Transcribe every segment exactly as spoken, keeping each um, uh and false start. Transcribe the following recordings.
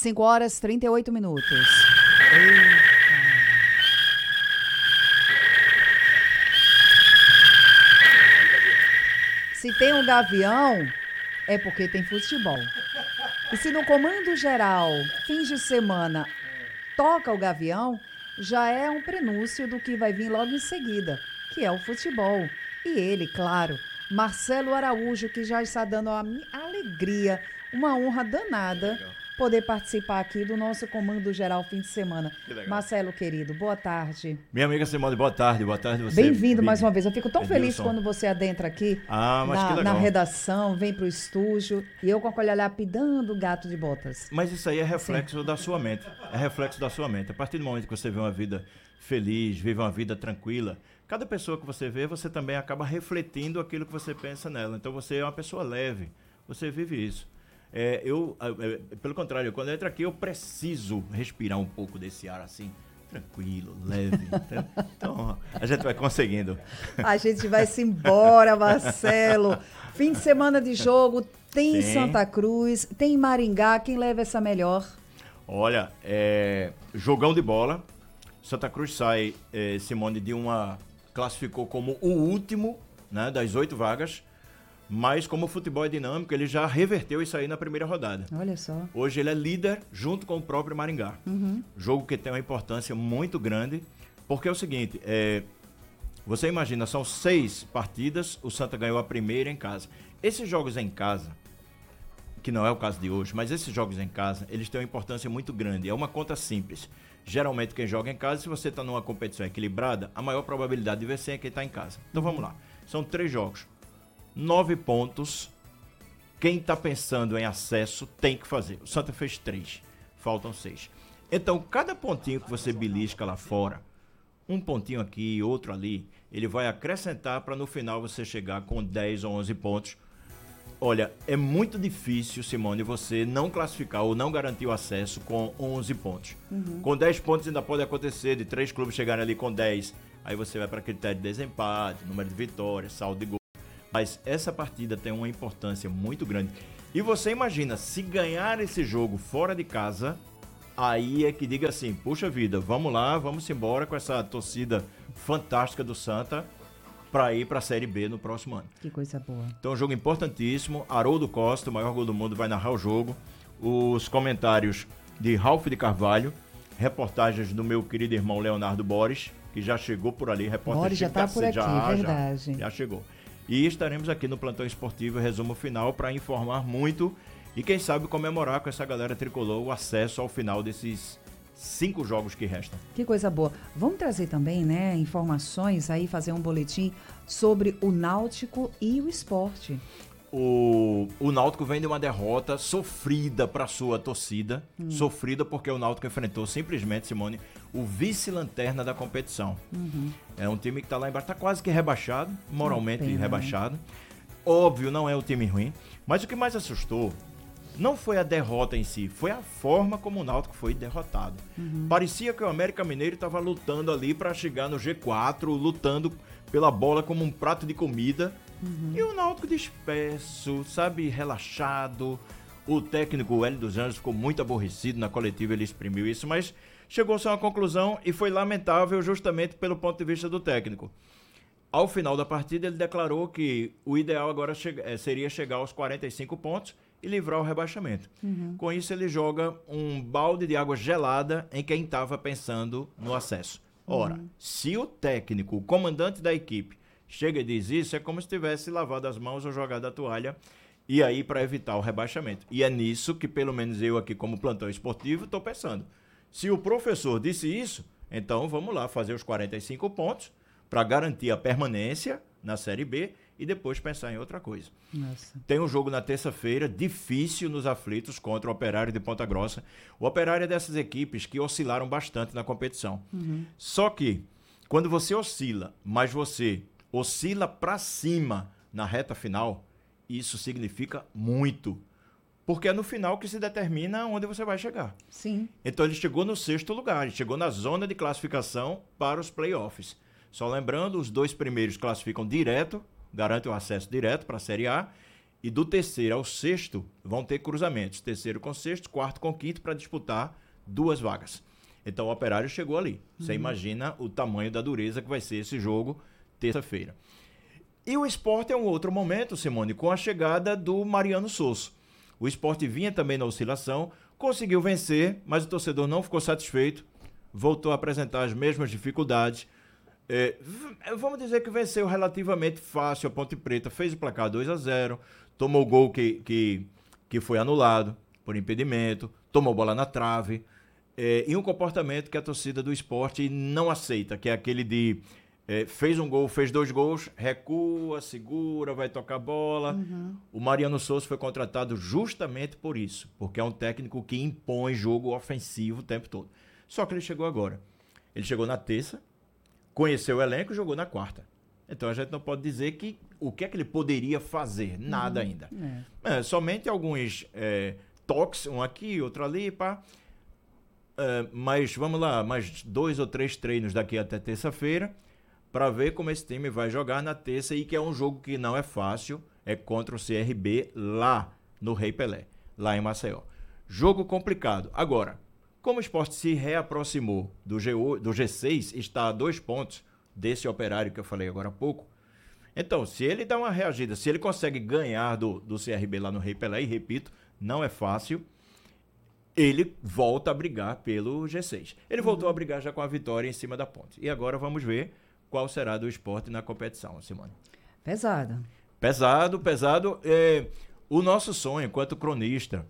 cinco horas e trinta e oito minutos. Eita. Se tem um gavião, é porque tem futebol. E se no comando geral, fins de semana, toca o gavião, já é um prenúncio do que vai vir logo em seguida, que é o futebol. E ele, claro, Marcelo Araújo, que já está dando a minha alegria, uma honra danada, poder participar aqui do nosso Comando Geral fim de semana. Que Marcelo, querido, boa tarde. Minha amiga Simone, boa tarde, boa tarde você. Bem-vindo mais uma vez. Eu fico tão feliz quando você adentra aqui ah, mas na, que legal. na redação, vem para o estúdio e eu com a colher lapidando o gato de botas. Mas isso aí é reflexo Sim. da sua mente. É reflexo da sua mente. A partir do momento que você vê uma vida feliz, vive uma vida tranquila, cada pessoa que você vê, você também acaba refletindo aquilo que você pensa nela. Então você é uma pessoa leve, você vive isso. É, eu, é, pelo contrário, quando eu entro aqui, eu preciso respirar um pouco desse ar assim, tranquilo, leve. Então, então a gente vai conseguindo. A gente vai se embora, Marcelo. Fim de semana de jogo, tem Sim. Santa Cruz, tem Maringá. Quem leva essa melhor? Olha, é, jogão de bola. Santa Cruz sai, é, Simone, de uma... classificou como o último, né, das oito vagas. Mas como o futebol é dinâmico, ele já reverteu isso aí na primeira rodada. Olha só. Hoje ele é líder junto com o próprio Maringá. Uhum. Jogo que tem uma importância muito grande, porque é o seguinte, é, você imagina, são seis partidas, o Santa ganhou a primeira em casa. Esses jogos em casa, que não é o caso de hoje, mas esses jogos em casa, eles têm uma importância muito grande. É uma conta simples. Geralmente quem joga em casa, se você está numa competição equilibrada, a maior probabilidade de vencer é quem está em casa. Então vamos lá. São três jogos. Nove pontos, quem está pensando em acesso tem que fazer. O Santa fez três, faltam seis. Então, cada pontinho que você belisca lá fora, um pontinho aqui, outro ali, ele vai acrescentar para no final você chegar com dez ou onze pontos. Olha, é muito difícil, Simone, você não classificar ou não garantir o acesso com onze pontos. Uhum. Com dez pontos ainda pode acontecer de três clubes chegarem ali com dez, aí você vai para critério de desempate, número de vitórias, saldo de gol. Mas essa partida tem uma importância muito grande. E você imagina, se ganhar esse jogo fora de casa, aí é que diga assim, puxa vida, vamos lá, vamos embora com essa torcida fantástica do Santa para ir para a Série B no próximo ano. Que coisa boa. Então, um jogo importantíssimo. Haroldo Costa, o maior gol do mundo, vai narrar o jogo. Os comentários de Ralf de Carvalho, reportagens do meu querido irmão Leonardo Borges, que já chegou por ali. Borges já está por aqui, já, verdade. Já, já chegou. E estaremos aqui no Plantão Esportivo, resumo final, para informar muito e, quem sabe, comemorar com essa galera tricolor o acesso ao final desses cinco jogos que restam. Que coisa boa. Vamos trazer também, né, informações aí, fazer um boletim sobre o Náutico e o Sport. O, o Náutico vem de uma derrota sofrida para sua torcida, hum. sofrida porque o Náutico enfrentou simplesmente, Simone, o vice-lanterna da competição. Uhum. É um time que está lá embaixo, está quase que rebaixado, moralmente pena, rebaixado. Né? Óbvio, não é um time ruim, mas o que mais assustou não foi a derrota em si, foi a forma como o Náutico foi derrotado. Uhum. Parecia que o América Mineiro estava lutando ali para chegar no G quatro, lutando pela bola como um prato de comida. Uhum. E o Náutico disperso, sabe, relaxado. O técnico, o Hélio dos Anjos, ficou muito aborrecido na coletiva, ele exprimiu isso, mas chegou-se a uma conclusão e foi lamentável justamente pelo ponto de vista do técnico. Ao final da partida, ele declarou que o ideal agora che- seria chegar aos quarenta e cinco pontos e livrar o rebaixamento. Uhum. Com isso, ele joga um balde de água gelada em quem estava pensando no acesso. Ora, uhum. se o técnico, o comandante da equipe, chega e diz isso, é como se tivesse lavado as mãos ou jogado a toalha, e aí para evitar o rebaixamento. E é nisso que pelo menos eu aqui como plantão esportivo estou pensando. Se o professor disse isso, então vamos lá fazer os quarenta e cinco pontos para garantir a permanência na Série B e depois pensar em outra coisa. Nossa. Tem um jogo na terça-feira, difícil nos aflitos, contra o Operário de Ponta Grossa. O Operário é dessas equipes que oscilaram bastante na competição. Uhum. Só que, quando você oscila, mas você oscila para cima na reta final, isso significa muito. Porque é no final que se determina onde você vai chegar. Sim. Então ele chegou no sexto lugar, ele chegou na zona de classificação para os playoffs. Só lembrando, os dois primeiros classificam direto, garantem o acesso direto para a Série A, e do terceiro ao sexto vão ter cruzamentos. Terceiro com sexto, quarto com quinto, para disputar duas vagas. Então o Operário chegou ali. Uhum. Você imagina o tamanho da dureza que vai ser esse jogo terça-feira. E o Sport é um outro momento, Simone, com a chegada do Mariano Souza. O Sport vinha também na oscilação, conseguiu vencer, mas o torcedor não ficou satisfeito, voltou a apresentar as mesmas dificuldades. É, vamos dizer que venceu relativamente fácil a Ponte Preta, fez o placar dois a zero, tomou o gol que, que, que foi anulado por impedimento, tomou bola na trave, é, e um comportamento que a torcida do Sport não aceita, que é aquele de é, fez um gol, fez dois gols, recua, segura, vai tocar bola. Uhum. O Mariano Souza foi contratado justamente por isso, porque é um técnico que impõe jogo ofensivo o tempo todo. Só que ele chegou agora. Ele chegou na terça, conheceu o elenco e jogou na quarta. Então a gente não pode dizer que o que é que ele poderia fazer. Nada uhum. ainda. É. É, somente alguns é, toques, um aqui, outro ali, pá. É, mas vamos lá, mais dois ou três treinos daqui até terça-feira para ver como esse time vai jogar na terça, e que é um jogo que não é fácil, é contra o C R B lá no Rei Pelé, lá em Maceió. Jogo complicado. Agora, como o Sport se reaproximou do, G oito, do G seis, está a dois pontos desse Operário que eu falei agora há pouco, então, se ele dá uma reagida, se ele consegue ganhar do, do C R B lá no Rei Pelé, e repito, não é fácil, ele volta a brigar pelo G seis. Ele uhum. voltou a brigar já com a vitória em cima da Ponte. E agora vamos ver qual será do Sport na competição, Simone. Pesado. Pesado, pesado. É, o nosso sonho, enquanto cronista,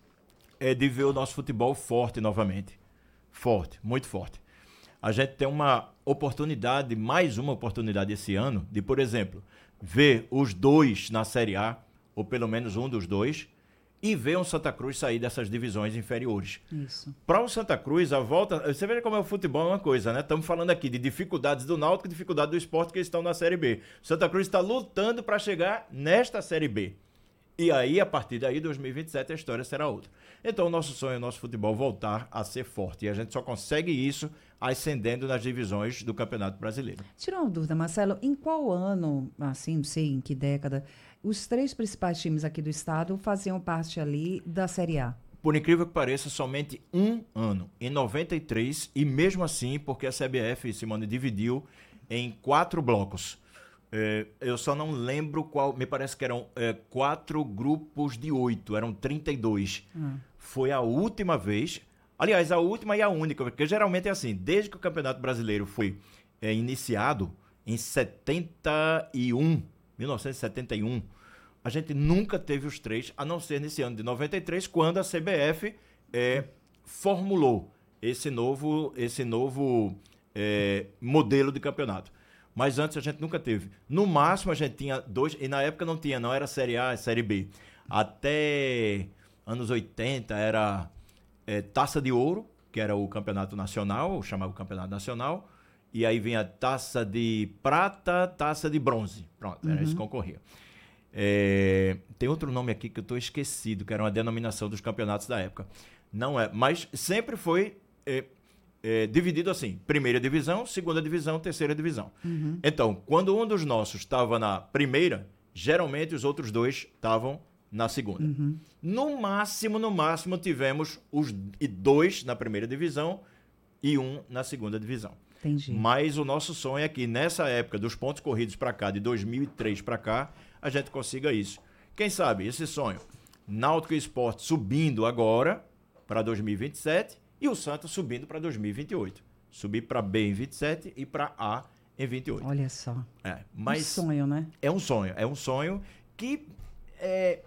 é de ver o nosso futebol forte novamente. Forte, muito forte. A gente tem uma oportunidade, mais uma oportunidade esse ano, de, por exemplo, ver os dois na Série A, ou pelo menos um dos dois, e ver um Santa Cruz sair dessas divisões inferiores. Isso. Para o Santa Cruz, a volta... Você vê como é o futebol, é uma coisa, né? Estamos falando aqui de dificuldades do Náutico e dificuldades do Sport, que eles estão na Série B. O Santa Cruz está lutando para chegar nesta Série B. E aí, a partir daí, dois mil e vinte e sete, a história será outra. Então, o nosso sonho é o nosso futebol voltar a ser forte. E a gente só consegue isso ascendendo nas divisões do Campeonato Brasileiro. Tira uma dúvida, Marcelo. Em qual ano, assim, não sei em que década, os três principais times aqui do estado faziam parte ali da Série A? Por incrível que pareça, somente um ano, em noventa e três, e mesmo assim, porque a C B F, Simone, dividiu em quatro blocos. É, eu só não lembro qual, me parece que eram é, quatro grupos de oito, eram trinta e dois. Hum. Foi a última vez, aliás, a última e a única, porque geralmente é assim, desde que o Campeonato Brasileiro foi é, iniciado em setenta e um, mil novecentos e setenta e um, a gente nunca teve os três, a não ser nesse ano de noventa e três, quando a C B F é, formulou esse novo, esse novo é, modelo de campeonato. Mas antes a gente nunca teve. No máximo a gente tinha dois, e na época não tinha, não era Série A, Série B. Até anos oitenta era é, Taça de Ouro, que era o campeonato nacional, chamava o campeonato nacional, e aí vinha Taça de Prata, Taça de Bronze. Pronto, era uhum. isso que concorria. É, tem outro nome aqui que eu estou esquecido, que era uma denominação dos campeonatos da época. Não é, mas sempre foi... É, É, dividido assim, primeira divisão, segunda divisão, terceira divisão. Uhum. Então, quando um dos nossos estava na primeira, geralmente os outros dois estavam na segunda. Uhum. No máximo, no máximo, tivemos os dois na primeira divisão e um na segunda divisão. Entendi. Mas o nosso sonho é que nessa época, dos pontos corridos para cá, de dois mil e três para cá, a gente consiga isso. Quem sabe, esse sonho, Náutico e Sport subindo agora para dois mil e vinte e sete, e o Santos subindo para dois mil e vinte e oito. Subir para B em vinte e sete e para A em vinte e oito. Olha só. É, mas um sonho, né? É um sonho. É um sonho que é,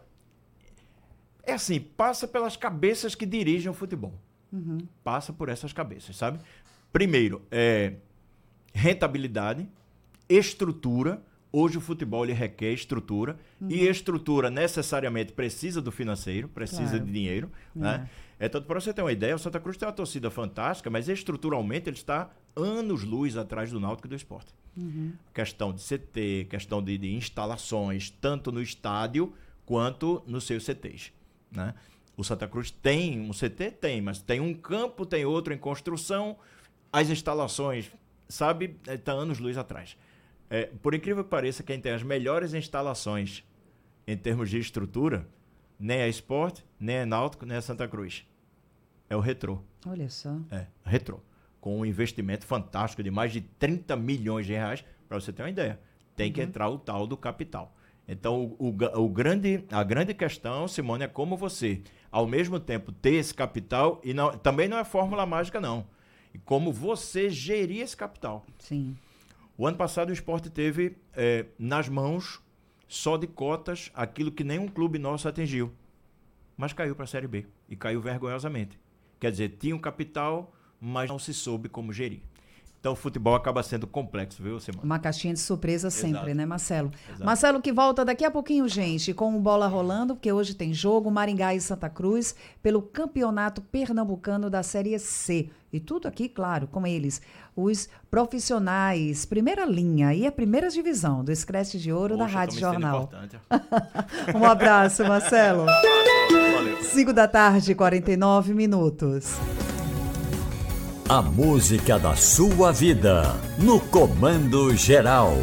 é assim, passa pelas cabeças que dirigem o futebol. Uhum. Passa por essas cabeças, sabe? Primeiro, é rentabilidade, estrutura. Hoje o futebol ele requer estrutura. Uhum. E estrutura necessariamente precisa do financeiro, precisa claro. de dinheiro, é. né? É, tanto para você ter uma ideia, o Santa Cruz tem uma torcida fantástica, mas estruturalmente ele está anos-luz atrás do Náutico e do Sport. Uhum. Questão de C T, questão de, de instalações, tanto no estádio quanto nos seus C Tês. Né? O Santa Cruz tem um C T? Tem, mas tem um campo, tem outro em construção, as instalações, sabe, está anos-luz atrás. É, por incrível que pareça, quem tem as melhores instalações em termos de estrutura, nem é Sport, nem é Náutico, nem é Santa Cruz. É o Retrô. Olha só. É, Retrô. Com um investimento fantástico de mais de trinta milhões de reais, para você ter uma ideia. Tem que uhum. entrar o tal do capital. Então, o, o, o grande, a grande questão, Simone, é como você, ao mesmo tempo, ter esse capital, e não, também não é fórmula mágica, não. E como você gerir esse capital. Sim. O ano passado o Sport teve é, nas mãos, só de cotas, aquilo que nenhum clube nosso atingiu. Mas caiu para a Série B. E caiu vergonhosamente. Quer dizer, tinha um capital, mas não se soube como gerir. Então o futebol acaba sendo complexo, viu, Simone? Uma caixinha de surpresa sempre, Exato. Né, Marcelo? Exato. Marcelo que volta daqui a pouquinho, gente, com o Bola Rolando, porque hoje tem jogo, Maringá e Santa Cruz, pelo Campeonato Pernambucano da Série C. E tudo aqui, claro, com eles, os profissionais, primeira linha e a primeira divisão do Scratch de Ouro Poxa, da Rádio Jornal. Um abraço, Marcelo. Valeu. cinco da tarde, quarenta e nove minutos. A música da sua vida, no Comando Geral.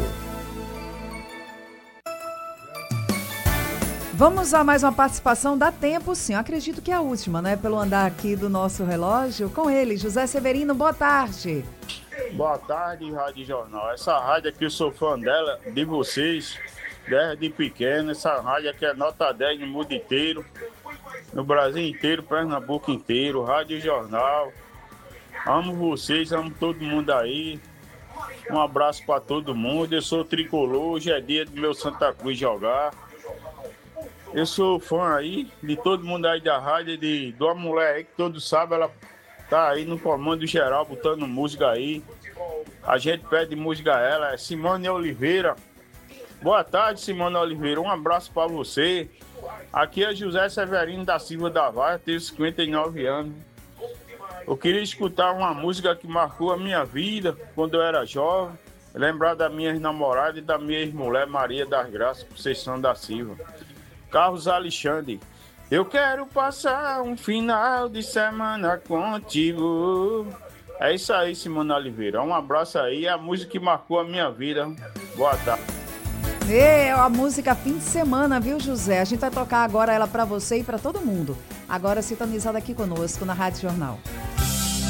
Vamos a mais uma participação, dá tempo sim, eu acredito que é a última, né? Pelo andar aqui do nosso relógio, com ele, José Severino, boa tarde. Boa tarde, Rádio Jornal. Essa rádio aqui, eu sou fã dela, de vocês, desde pequeno. Essa rádio aqui é nota dez no mundo inteiro, no Brasil inteiro, Pernambuco inteiro, Rádio Jornal. Amo vocês, amo todo mundo aí. Um abraço para todo mundo. Eu sou tricolor, hoje é dia do meu Santa Cruz jogar. Eu sou fã aí de todo mundo aí da rádio, de, de uma mulher aí que todos sabem, ela tá aí no comando geral, botando música aí. A gente pede música a ela, é Simone Oliveira. Boa tarde, Simone Oliveira. Um abraço para você. Aqui é José Severino da Silva da Vaia, tenho cinquenta e nove anos. Eu queria escutar uma música que marcou a minha vida quando eu era jovem. Lembrar da minha namorada e da minha ex-mulher Maria das Graças, Conceição da Silva. Carlos Alexandre. Eu quero passar um final de semana contigo. É isso aí, Simone Oliveira. Um abraço aí. A música que marcou a minha vida. Boa tarde. É a música fim de semana, viu, José? A gente vai tocar agora ela para você e para todo mundo. Agora sintonizado aqui conosco na Rádio Jornal.